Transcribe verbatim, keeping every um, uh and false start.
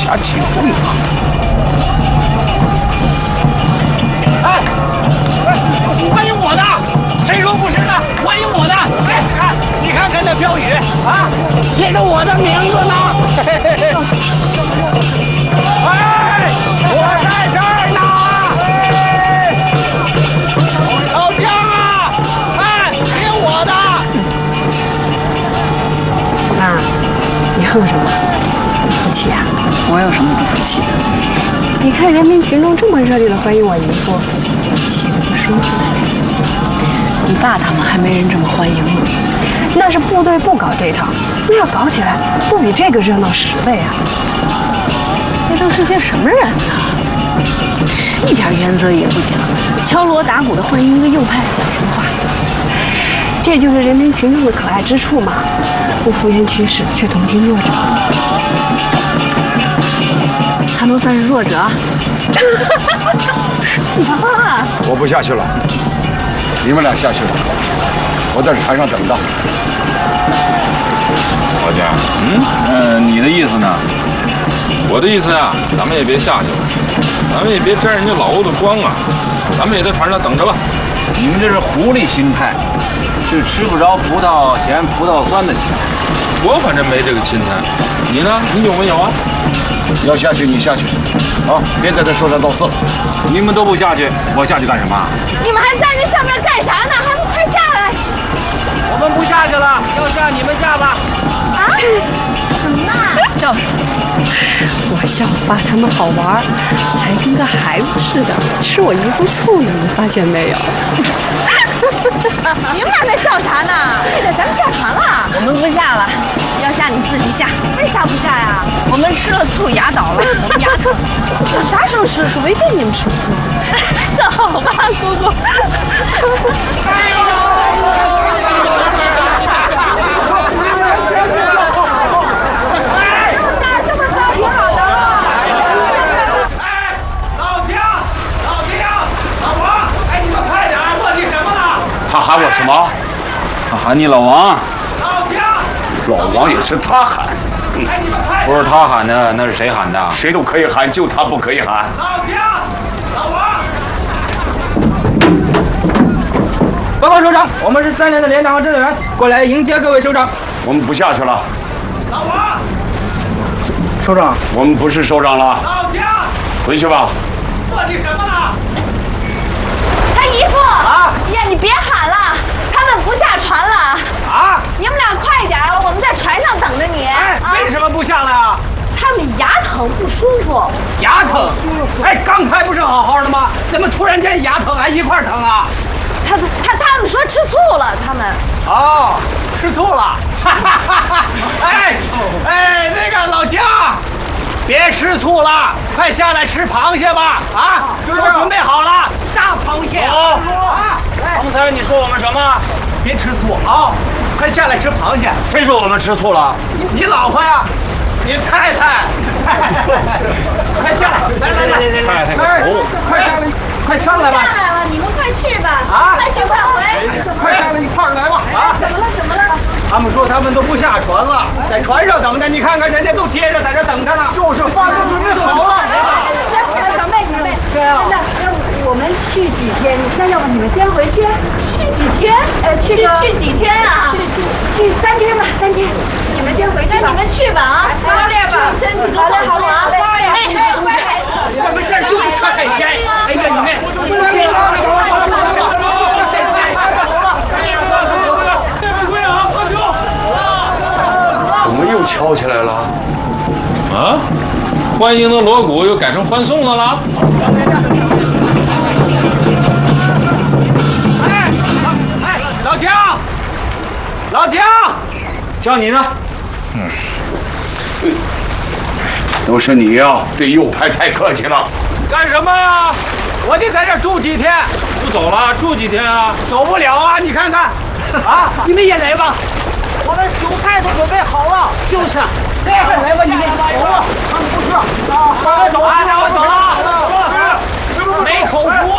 下机会啊！ 哎，欢迎我的，谁说不是呢？欢迎我的！哎，看，你看看那标语啊，写着我的名字呢。哎，我在这儿呢！老姜啊，哎，听我的！ 妈，你哼什么？不服气啊？ 我有什么不服气的？ 你看人民群众这么热烈的欢迎我姨夫，心里不舒服。 你爸他们还没人这么欢迎你。 那是部队不搞这套，那要搞起来，不比这个热闹十倍啊！ 那都是些什么人呢？一点原则也不讲，敲锣打鼓的欢迎一个右派，讲什么话？ 这就是人民群众的可爱之处嘛，不敷衍趋势，却同情弱者。 他能算是弱者？ 妈， 我不下去了，你们俩下去吧，我在船上等着。 老姜，嗯，呃，你的意思呢？ 我的意思呀，咱们也别下去了，咱们也别沾人家老欧的光啊，咱们也在船上等着吧。 你们这是狐狸心态，是吃不着葡萄嫌葡萄酸的心态。 我反正没这个心态，你呢？你有没有啊？ 要下去你下去，啊，别在这说三道四。 你们都不下去，我下去干什么？ 你们还在那上面干啥呢？还不快下来！ 我们不下去了，要下你们下吧。 啊？什么呢？ 笑什么？ 我笑爸他们好玩，还跟个孩子似的吃我姨夫醋呢，你发现没有？ 你们俩在笑啥呢？对的，咱们下船了。 我们不下了，要下你自己下。 为啥不下呀？ 我们吃了醋牙倒了，我们牙疼。 我啥时候吃的醋？没见你们吃醋。 那好吧，姑姑。 他喊我什么？ 他喊你老王。 老王也是他喊， 嗯、不是他喊的，那是谁喊的？ 谁都可以喊，就他不可以喊。 老姜，老王。 报告首长，我们是三连的连长和侦查员，过来迎接各位首长。 我们不下去了。 老王。 首长， 我们不是首长了。 老姜。 回去吧。 磨叽什么呢？ 他姨夫啊！呀，你别喊了，他们不下船了啊！ 你们俩快点，我们在船上等着你。 哎， 啊、 为什么不下来啊？ 他们牙疼不舒服。 牙疼？哎，刚才不是好好的吗？怎么突然间牙疼还一块疼啊？ 他他他们说吃醋了，他们。 哦，吃醋了。哈哈哈哈！哎哎，那个老姜。别吃醋了，快下来吃螃蟹吧！啊，都准备好了，大螃蟹。 哦，啊，刚才你说我们什么？ 别吃醋啊！快下来吃螃蟹。 谁说我们吃醋了？ 你老婆呀，你太太。快下来！来来来来来！ 太太个头！ 快上来！快上来吧！ 下来了，你们快去吧！ 啊， 快去快回！ 快上来，一块儿来吧！啊， 怎么了？怎么了？ 他们说他们都不下船了，在船上等着。你看看人家都接着在这等着呢。就是发出准备好了。 小妹，小妹， 这样。 那那我们去几天？那要不你们先回去？去几天？呃，去个去几天啊？去去去三天吧，三天。你们先回去吧。那你们去吧啊！早点吧，身体都好好啊。哎，快！ 我们这儿就缺海鲜。哎呀，你们。 怎么又敲起来了？ 啊，欢迎的锣鼓又改成欢送的了。 哎哎，老姜，老姜， 叫你呢。 嗯，都是你呀，对右派太客气了。 干什么呀？我得在这住几天。 不走了，住几天啊？ 走不了啊！你看看，啊，你们也来吧。我们酒菜都准备好了。就是，来吧，来吧，你们走吧。他们不是啊，我们走啊，我走了。没口福。